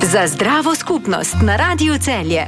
Za zdravo skupnost na Radiu Celje.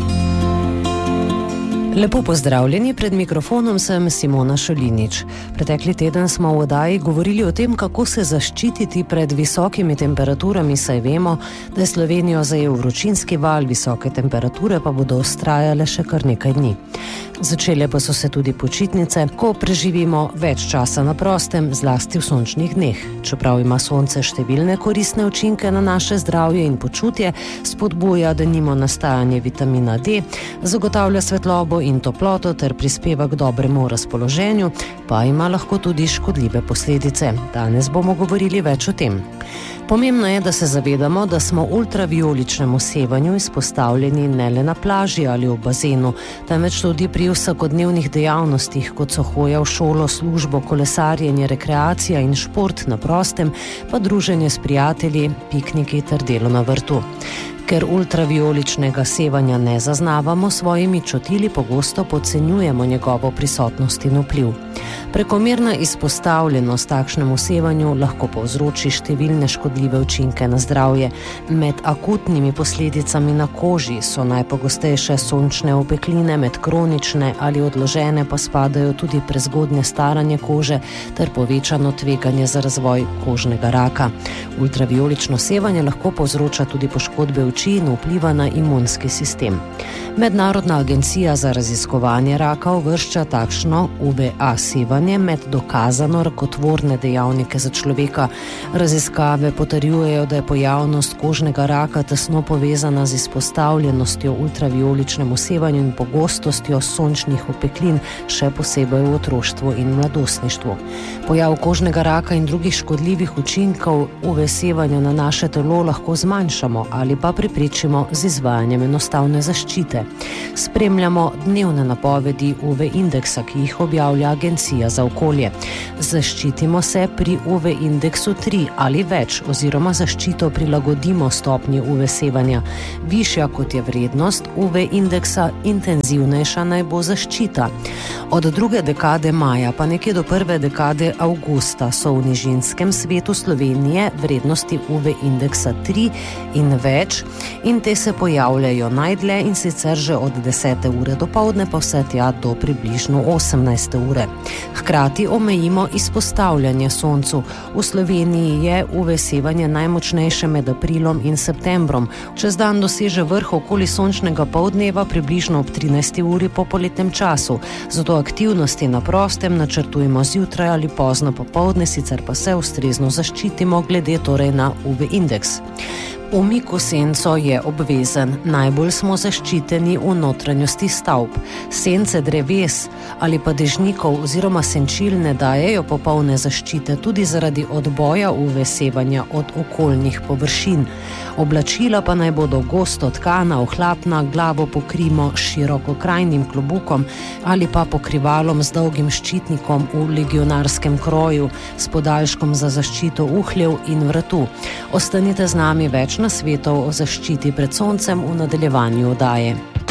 Lepo pozdravljeni, pred mikrofonom sem Simona Šolinič. Pretekli teden smo v oddaji govorili o tem, kako se zaščititi pred visokimi temperaturami, saj vemo, da je Slovenijo zajel vročinski val, visoke temperature pa bodo vztrajale še kar nekaj dni. Začele pa so se tudi počitnice, ko preživimo več časa na prostem, zlasti v sončnih dneh. Čeprav ima sonce številne koristne učinke na naše zdravje in počutje, spodbuja denimo nastajanje vitamina D, zagotavlja svetlobo in toploto ter prispeva k dobremu razpoloženju, pa ima lahko tudi škodljive posledice. Danes bomo govorili več o tem. Pomembno je, da se zavedamo, da smo ultravijoličnemu sevanju izpostavljeni ne le na plaži ali v bazenu, temveč tudi pri vsakodnevnih dejavnostih, kot so hoja v šolo, službo, kolesarjenje, rekreacija in šport na prostem, pa druženje s prijatelji, pikniki ter delo na vrtu. Ker ultravijoličnega sevanja ne zaznavamo s svojimi čutili, pogosto podcenjujemo njegovo prisotnost in vpliv. Prekomerna izpostavljenost takšnemu sevanju lahko povzroči številne škodljive učinke na zdravje. Med akutnimi posledicami na koži so najpogostejše sončne opekline, med kronične ali odložene pa spadajo tudi prezgodnje staranje kože ter povečano tveganje za razvoj kožnega raka. Ultravijolično sevanje lahko povzroča tudi poškodbe oči in vpliva na imunski sistem. Mednarodna agencija za raziskovanje raka uvršča takšno UVA sevanje med dokazano rakotvorne dejavnike za človeka. Raziskave potrjujejo, da je pojavnost kožnega raka tesno povezana z izpostavljenostjo ultravijoličnemu sevanju in pogostostjo sončnih opeklin, še posebej v otroštvu in mladostništvu. Pojav kožnega raka in drugih škodljivih učinkov UV sevanja na naše telo lahko zmanjšamo ali pa preprečimo z izvajanjem enostavne zaščite. Spremljamo dnevne napovedi UV indeksa, ki jih objavlja Agencija za okolje. Zaščitimo se pri UV indeksu 3 ali več oziroma zaščito prilagodimo stopnji UV sevanja. Višja kot je vrednost UV indeksa, intenzivnejša naj bo zaščita. Od druge dekade maja pa nekje do prve dekade avgusta so v nižinskem svetu Slovenije vrednosti UV indeksa 3 in več in te se pojavljajo najdlje in sicer že od 10. ure dopoldne pa vse tja do približno 18. ure. Hkrati omejimo izpostavljanje soncu. V Sloveniji je UV sevanje najmočnejše med aprilom in septembrom. Čez dan doseže vrh okoli sončnega poldneva približno ob 13. uri po poletnem času. Zato aktivnosti na prostem načrtujemo zjutraj ali pozno popoldne, sicer pa se ustrezno zaščitimo glede torej na UV indeks. Umik v senco je obvezen. Najbolj smo zaščiteni v notranjosti stavb. Sence dreves ali pa dežnikov oziroma senčil ne dajejo popolne zaščite tudi zaradi odboja UV sevanja od okoljnih površin. Oblačila pa naj bodo gosto tkana, ohlapna, glavo pokrimo s širokokrajnim klobukom ali pa pokrivalom z dolgim ščitnikom v legionarskem kroju s podaljškom za zaščito uhljev in vratu. Ostanite z nami več nasvetov o zaščiti pred soncem v nadaljevanju oddaje.